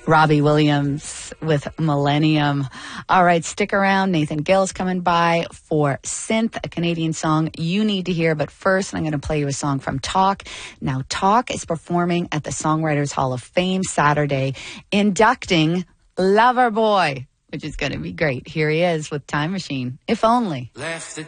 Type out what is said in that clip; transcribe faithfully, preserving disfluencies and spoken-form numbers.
Robbie Williams with Millennium. All right, stick around. Nathan Gill's coming by for Synth, a Canadian song you need to hear. But first, I'm going to play you a song from Talk. Now, Talk is performing at the Songwriters Hall of Fame Saturday, inducting Loverboy, which is going to be great. Here he is with Time Machine, if only. Left the